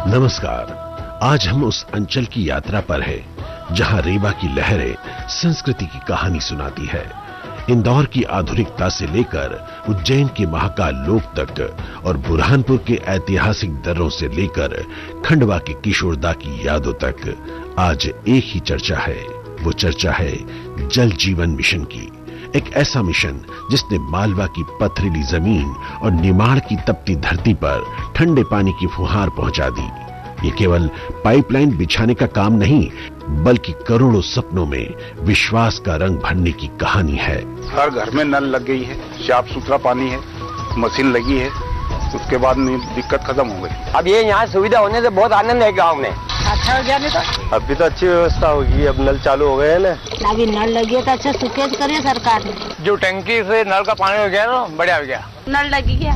नमस्कार। आज हम उस अंचल की यात्रा पर हैं, जहां रेवा की लहरें संस्कृति की कहानी सुनाती है। इंदौर की आधुनिकता से लेकर उज्जैन के महाकाल लोक तक और बुरहानपुर के ऐतिहासिक दर्रों से लेकर खंडवा के किशोरदा की यादों तक आज एक ही चर्चा है। वो चर्चा है जल जीवन मिशन की। एक ऐसा मिशन जिसने मालवा की पथरीली जमीन और निमाड़ की तपती धरती पर ठंडे पानी की फुहार पहुंचा दी। ये केवल पाइपलाइन बिछाने का काम नहीं, बल्कि करोड़ों सपनों में विश्वास का रंग भरने की कहानी है। हर घर में नल लग गई है, साफ सुथरा पानी है, मशीन लगी है, उसके बाद दिक्कत खत्म हो गई। अब ये यहाँ सुविधा होने से बहुत आनंद है गाँव में। अच्छा हो गया नहीं तो अभी तो अच्छी व्यवस्था होगी। अब नल चालू हो गए हैं ना। अभी नल लगी तो अच्छा सुकेज करे सरकार ने। जो टंकी से नल का पानी हो गया ना, बढ़िया हो गया। नल लगी गया।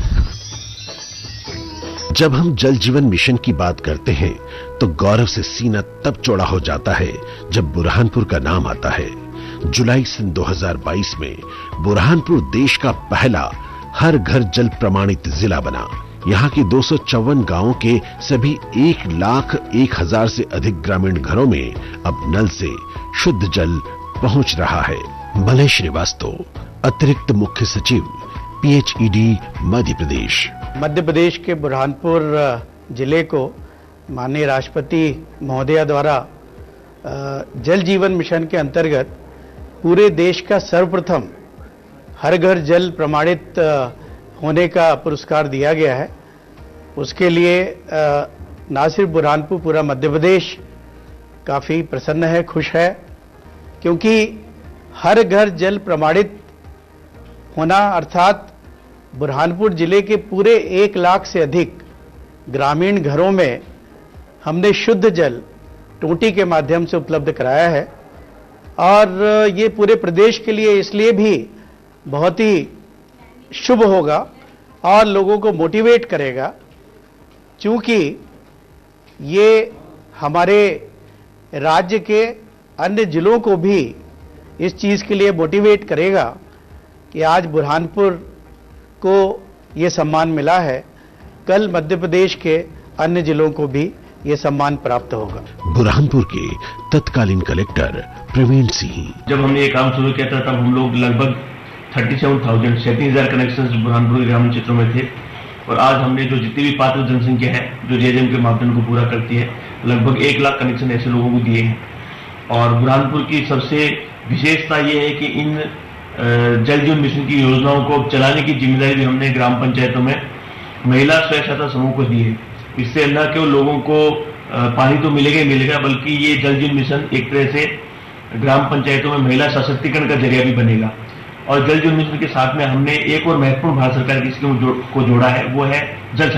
जब हम जल जीवन मिशन की बात करते हैं तो गौरव से सीना तब चौड़ा हो जाता है जब बुरहानपुर का नाम आता है। जुलाई सन 2022 में बुरहानपुर देश का पहला हर घर जल प्रमाणित जिला बना। यहाँ के 254 गांवों के सभी 1,01,000 से अधिक ग्रामीण घरों में अब नल से शुद्ध जल पहुंच रहा है। मलय श्रीवास्तव, अतिरिक्त मुख्य सचिव, PHED मध्य प्रदेश। मध्य प्रदेश के बुरहानपुर जिले को माननीय राष्ट्रपति महोदया द्वारा जल जीवन मिशन के अंतर्गत पूरे देश का सर्वप्रथम हर घर जल प्रमाणित होने का पुरस्कार दिया गया है। उसके लिए न सिर्फ बुरहानपुर, पूरा मध्य प्रदेश काफ़ी प्रसन्न है, खुश है, क्योंकि हर घर जल प्रमाणित होना अर्थात बुरहानपुर जिले के पूरे 1 लाख से अधिक ग्रामीण घरों में हमने शुद्ध जल टोटी के माध्यम से उपलब्ध कराया है। और ये पूरे प्रदेश के लिए इसलिए भी बहुत ही शुभ होगा और लोगों को मोटिवेट करेगा, क्योंकि ये हमारे राज्य के अन्य जिलों को भी इस चीज़ के लिए मोटिवेट करेगा कि आज बुरहानपुर को ये सम्मान मिला है, कल मध्य प्रदेश के अन्य जिलों को भी ये सम्मान प्राप्त होगा। बुरहानपुर के तत्कालीन कलेक्टर प्रवीण सिंह। जब हमने ये काम शुरू किया था तब हम लोग लगभग 37,000 कनेक्शन बुरहानपुर ग्रामीण क्षेत्रों में थे, और आज हमने जो जितनी भी पात्र जनसंख्या है जो जेजेएम के मापदंड को पूरा करती है, लगभग 1 लाख कनेक्शन ऐसे लोगों को दिए हैं। और बुरहानपुर की सबसे विशेषता ये है कि इन जल जीवन मिशन की योजनाओं को चलाने की जिम्मेदारी भी हमने ग्राम पंचायतों में महिला स्वयं सहायता समूह को दी है। इससे न केवल लोगों को पानी तो मिलेगा ही मिलेगा, बल्कि ये जल जीवन मिशन एक तरह से ग्राम पंचायतों में महिला सशक्तिकरण का जरिया भी बनेगा। और जल जीवन मिशन के साथ में हमने एक और महत्वपूर्ण भारत सरकार की स्कीम को जोड़ा है, वो है जल